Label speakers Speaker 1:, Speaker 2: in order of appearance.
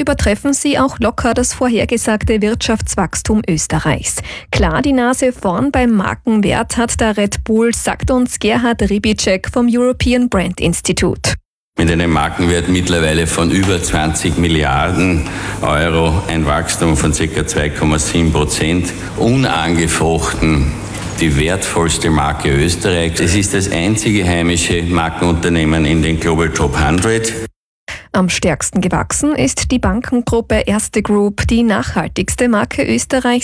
Speaker 1: übertreffen sie auch locker das vorhergesagte Wirtschaftswachstum Österreichs. Klar die Nase vorn beim Markenwert hat der Red Bull, sagt uns Gerhard Ribicek vom European Brand Institute.
Speaker 2: Mit einem Markenwert mittlerweile von über 20 Milliarden Euro, ein Wachstum von ca. 2,7%, unangefochten die wertvollste Marke Österreichs. Es ist das einzige heimische Markenunternehmen in den Global Top 100.
Speaker 1: Am stärksten gewachsen ist die Bankengruppe Erste Group, die nachhaltigste Marke Österreichs.